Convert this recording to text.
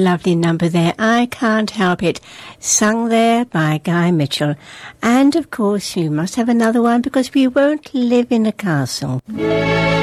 lovely number there, I Can't Help It, sung there by Guy Mitchell. And, of course, you must have another one because we won't live in a castle.